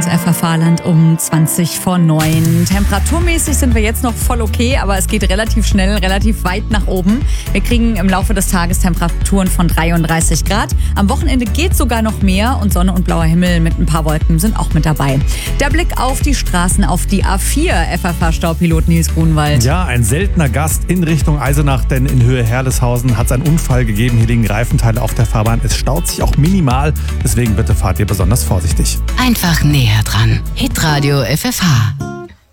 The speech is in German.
FFH-Land um 20:09. Temperaturmäßig sind wir jetzt noch voll okay, aber es geht relativ schnell, relativ weit nach oben. Wir kriegen im Laufe des Tages Temperaturen von 33 Grad. Am Wochenende geht sogar noch mehr und Sonne und blauer Himmel mit ein paar Wolken sind auch mit dabei. Der Blick auf die Straßen, auf die A4, FFH-Staupilot Nils Grunwald. Ja, ein seltener Gast in Richtung Eisenach, denn in Höhe Herleshausen hat es einen Unfall gegeben. Hier liegen Reifenteile auf der Fahrbahn. Es staut sich auch minimal, deswegen bitte fahrt ihr besonders vorsichtig. Einfach näher dran. Hitradio FFH.